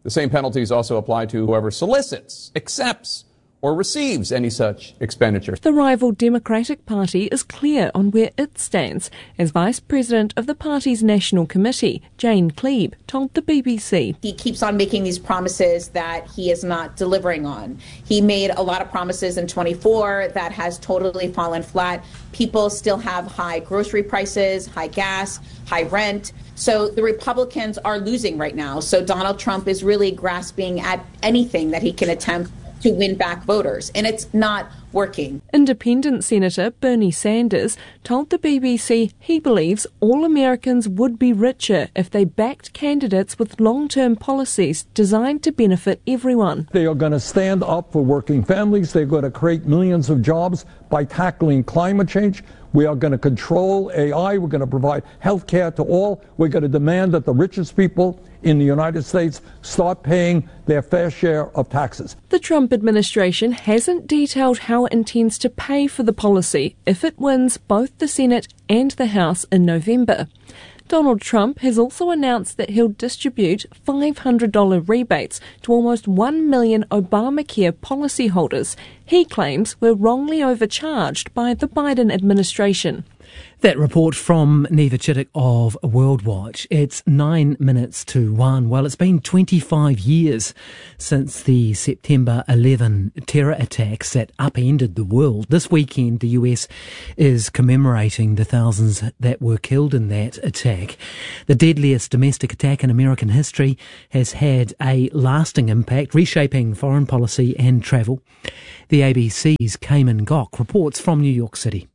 The same penalties also apply to whoever solicits, accepts, or receives any such expenditure. The rival Democratic Party is clear on where it stands, as Vice President of the party's National Committee, Jane Cleeb, told the BBC. He keeps on making these promises that he is not delivering on. He made a lot of promises in 24 that has totally fallen flat. People still have high grocery prices, high gas, high rent. So the Republicans are losing right now. So Donald Trump is really grasping at anything that he can attempt to win back voters, and it's not working. Independent Senator Bernie Sanders told the BBC he believes all Americans would be richer if they backed candidates with long-term policies designed to benefit everyone. They are going to stand up for working families. They're going to create millions of jobs by tackling climate change. We are going to control AI. We're going to provide health care to all. We're going to demand that the richest people in the United States start paying their fair share of taxes. The Trump administration hasn't detailed how it intends to pay for the policy if it wins both the Senate and the House in November. Donald Trump has also announced that he'll distribute $500 rebates to almost 1 million Obamacare policyholders he claims were wrongly overcharged by the Biden administration. That report from Neva Chittick of World Watch. It's 9 minutes to 1. Well, it's been 25 years since the September 11 terror attacks that upended the world. This weekend, the US is commemorating the thousands that were killed in that attack. The deadliest domestic attack in American history has had a lasting impact, reshaping foreign policy and travel. The ABC's Cayman Gok reports from New York City.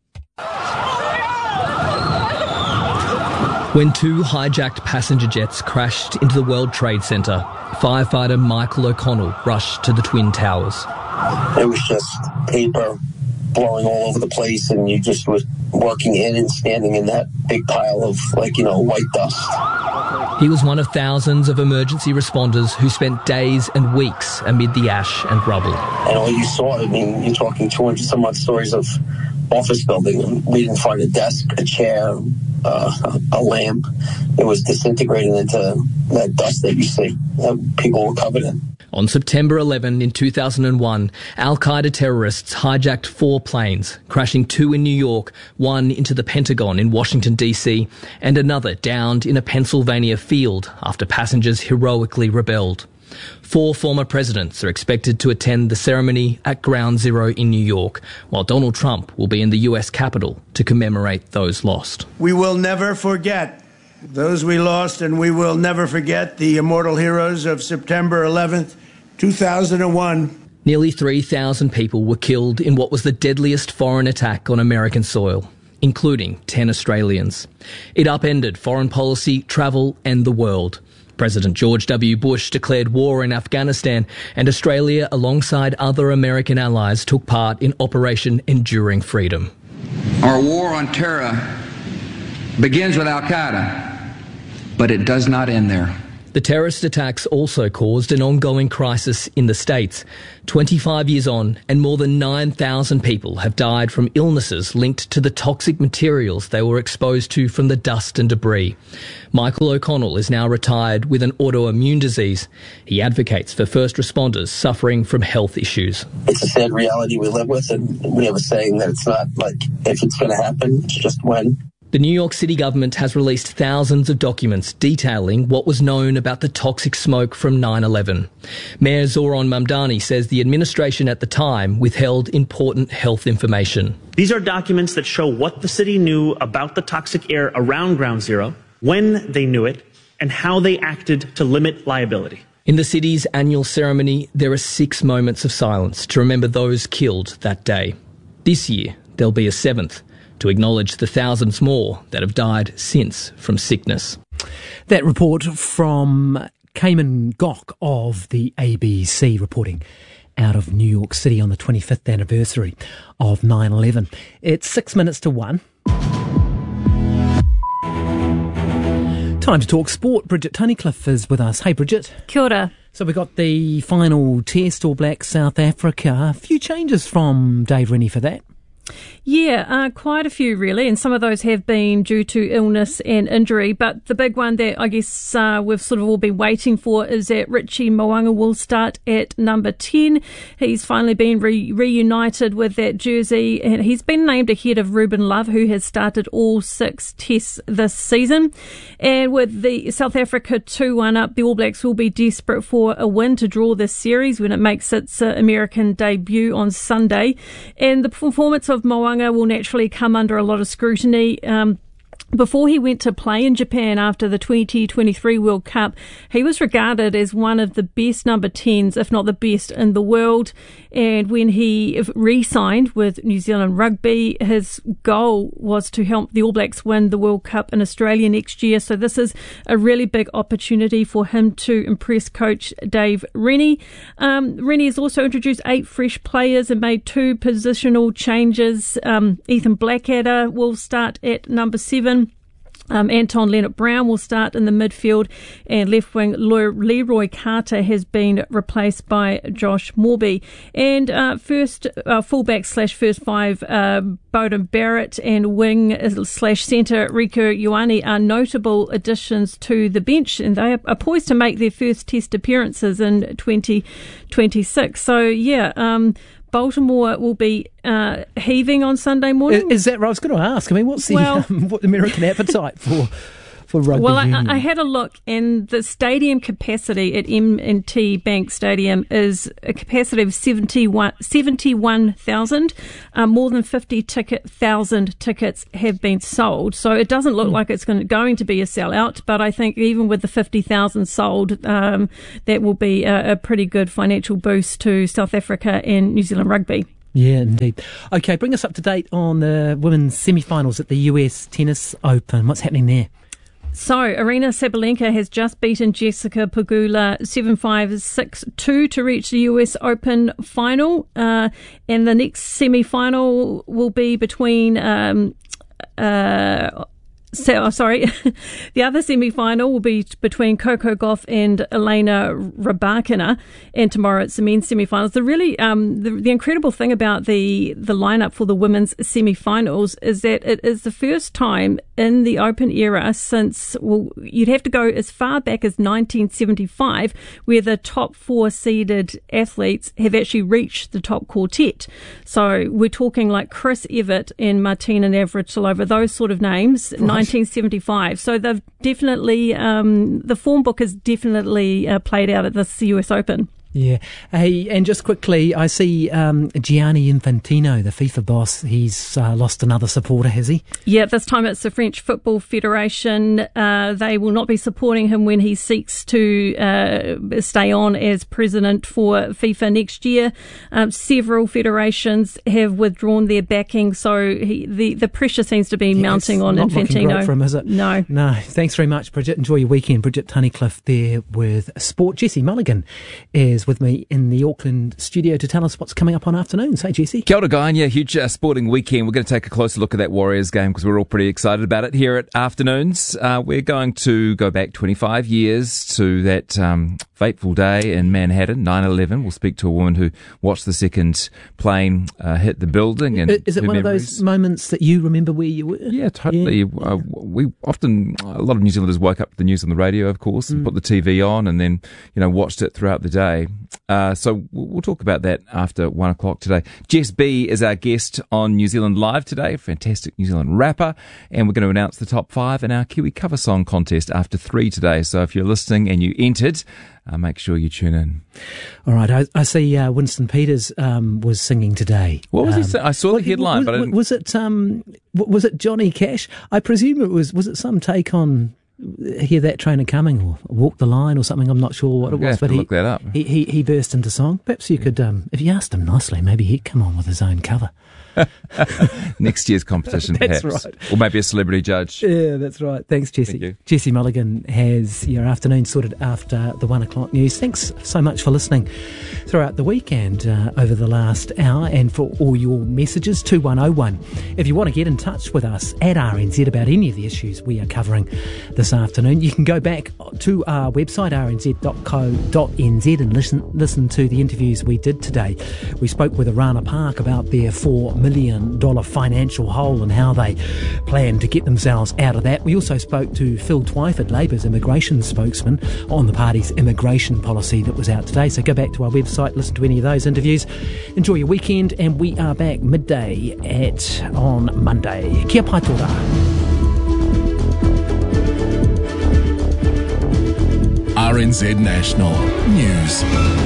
When two hijacked passenger jets crashed into the World Trade Center, firefighter Michael O'Connell rushed to the Twin Towers. It was just paper blowing all over the place, and you just were working in and standing in that big pile of, white dust. He was one of thousands of emergency responders who spent days and weeks amid the ash and rubble. And all you saw, you're talking 200 some odd stories of office building. We didn't find a desk, a chair, a lamp. It was disintegrating into that dust that you see that people were covered in. On September 11 in 2001, Al-Qaeda terrorists hijacked 4 planes, crashing 2 in New York, 1 into the Pentagon in Washington, D.C., and another downed in a Pennsylvania field after passengers heroically rebelled. 4 former presidents are expected to attend the ceremony at Ground Zero in New York, while Donald Trump will be in the US Capitol to commemorate those lost. We will never forget those we lost, and we will never forget the immortal heroes of September 11th, 2001. Nearly 3,000 people were killed in what was the deadliest foreign attack on American soil, including 10 Australians. It upended foreign policy, travel, and the world. President George W. Bush declared war in Afghanistan, and Australia, alongside other American allies, took part in Operation Enduring Freedom. Our war on terror begins with Al-Qaeda, but it does not end there. The terrorist attacks also caused an ongoing crisis in the States. 25 years on, and more than 9,000 people have died from illnesses linked to the toxic materials they were exposed to from the dust and debris. Michael O'Connell is now retired with an autoimmune disease. He advocates for first responders suffering from health issues. It's a sad reality we live with, and we have a saying that it's not like if it's going to happen, it's just when. The New York City government has released thousands of documents detailing what was known about the toxic smoke from 9/11. Mayor Zoran Mamdani says the administration at the time withheld important health information. These are documents that show what the city knew about the toxic air around Ground Zero, when they knew it, and how they acted to limit liability. In the city's annual ceremony, there are 6 moments of silence to remember those killed that day. This year, there'll be a 7th, to acknowledge the thousands more that have died since from sickness. That report from Cayman Gok of the ABC, reporting out of New York City on the 25th anniversary of 9/11. It's 6 minutes to 1. Time to talk sport. Bridget Tunnicliffe is with us. Hey, Bridget. Kia ora. So we got the final test, All Blacks South Africa. A few changes from Dave Rennie for that. Yeah, quite a few really, and some of those have been due to illness and injury, but the big one that I guess we've sort of all been waiting for is that Richie Mo'unga will start at number 10. He's finally been reunited with that jersey, and he's been named ahead of Ruben Love, who has started all 6 tests this season. And with the South Africa 2-1 up, the All Blacks will be desperate for a win to draw this series when it makes its American debut on Sunday. And the performance of Mo'unga will naturally come under a lot of scrutiny. Before he went to play in Japan after the 2023 World Cup, he was regarded as one of the best number 10s, if not the best in the world. And when he re-signed with New Zealand Rugby, his goal was to help the All Blacks win the World Cup in Australia next year. So this is a really big opportunity for him to impress coach Dave Rennie. Rennie has also introduced 8 fresh players and made 2 positional changes. Ethan Blackadder will start at number 7. Anton Leonard-Brown will start in the midfield, and left wing Leroy Carter has been replaced by Josh Morby. And fullback / first 5 Beauden Barrett and wing / centre Rieko Ioane are notable additions to the bench, and they are poised to make their first test appearances in 2026. So Baltimore will be heaving on Sunday morning. Is that right? I was going to ask. I mean, what's the what American appetite for rugby union? I had a look, and the stadium capacity at M&T Bank Stadium is a capacity of 71,000. More than 50,000 tickets have been sold, so it doesn't look like it's going to be a sellout. But I think even with the 50,000 sold, that will be a pretty good financial boost to South Africa and New Zealand rugby. Yeah, indeed. Okay, bring us up to date on the women's semi-finals at the US Tennis Open. What's happening there? So, Arina Sabalenka has just beaten Jessica Pegula 7-5, 6-2 to reach the US Open final. And the next semi-final will be between... the other semi-final will be between Coco Gauff and Elena Rybakina, and tomorrow it's the men's semi-finals. The really the incredible thing about the lineup for the women's semi-finals is that it is the first time in the Open era since, you'd have to go as far back as 1975, where the top 4 seeded athletes have actually reached the top quartet. So we're talking like Chris Evert and Martina Navratilova, those sort of names. Right. 1975. So they've definitely, the form book has definitely played out at this US Open. Yeah. Hey, and just quickly, I see Gianni Infantino, the FIFA boss, he's lost another supporter, has he? Yeah, this time it's the French Football Federation. They will not be supporting him when he seeks to stay on as president for FIFA next year. Several federations have withdrawn their backing, so the pressure seems to be mounting on Infantino. Looking great for him, is it? No. Thanks very much, Bridget. Enjoy your weekend. Bridget Tunnicliffe there with sport. Jessie Mulligan is with me in the Auckland studio to tell us what's coming up on afternoons. Hey, Jessie. Kia ora, Guy. Yeah, huge sporting weekend. We're going to take a closer look at that Warriors game because we're all pretty excited about it here at Afternoons. We're going to go back 25 years to that fateful day in Manhattan, 9/11. We'll speak to a woman who watched the second plane hit the building. And is it one of those moments that you remember where you were? Yeah, totally. Yeah. We often, a lot of New Zealanders woke up to the news on the radio, of course, and put the TV on and then, watched it throughout the day. So we'll talk about that after 1 o'clock today. Jess B is our guest on New Zealand Live today, a fantastic New Zealand rapper, and we're going to announce the top 5 in our Kiwi cover song contest after 3 today. So if you're listening and you entered, make sure you tune in. All right, I see Winston Peters was singing today. What was he saying? I saw the headline, but I didn't... Was it Johnny Cash? I presume it was it some take on Hear That Train A Coming or Walk the Line or something? I'm not sure what it was, but look that up. He burst into song. Perhaps you could, if you asked him nicely, maybe he'd come on with his own cover. Next year's competition, that's perhaps. Right. Or maybe a celebrity judge. Yeah, that's right. Thanks, Jessie. Thank you. Jessie Mulligan has your afternoon sorted after the 1 o'clock news. Thanks so much for listening throughout the week and over the last hour, and for all your messages. 2101. If you want to get in touch with us at RNZ about any of the issues we are covering this this afternoon. You can go back to our website, rnz.co.nz, and listen to the interviews we did today. We spoke with Arana Park about their $4 million financial hole and how they plan to get themselves out of that. We also spoke to Phil Twyford, Labour's immigration spokesman, on the party's immigration policy that was out today. So go back to our website, listen to any of those interviews. Enjoy your weekend, and we are back midday on Monday. Kia pai tō rā. RNZ National News.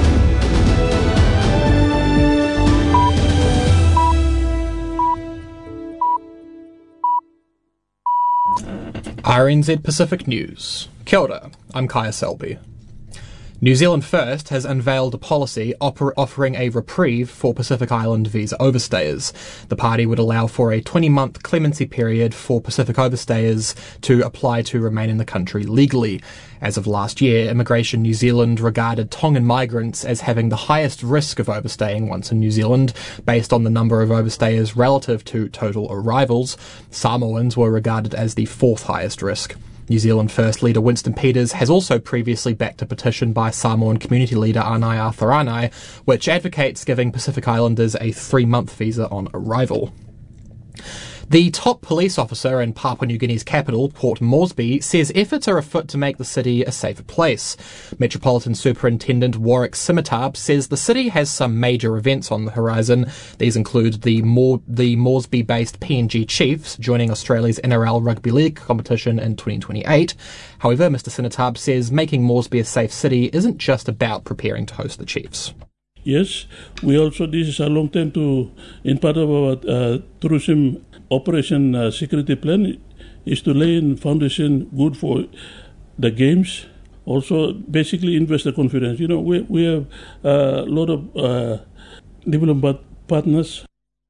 RNZ Pacific News. Kia ora, I'm Kaya Selby. New Zealand First has unveiled a policy offering a reprieve for Pacific Island visa overstayers. The party would allow for a 20-month clemency period for Pacific overstayers to apply to remain in the country legally. As of last year, Immigration New Zealand regarded Tongan migrants as having the highest risk of overstaying once in New Zealand, based on the number of overstayers relative to total arrivals. Samoans were regarded as the fourth highest risk. New Zealand First leader Winston Peters has also previously backed a petition by Samoan community leader Anae Arthuranae, which advocates giving Pacific Islanders a 3-month visa on arrival. The top police officer in Papua New Guinea's capital, Port Moresby, says efforts are afoot to make the city a safer place. Metropolitan Superintendent Warwick Simitab says the city has some major events on the horizon. These include the Moresby-based PNG Chiefs joining Australia's NRL Rugby League competition in 2028. However, Mr Simitab says making Moresby a safe city isn't just about preparing to host the Chiefs. Yes, we also, this is a long time in part of our tourism operation security plan is to lay in foundation good for the games. Also, basically investor confidence. You know, we have a lot of development partners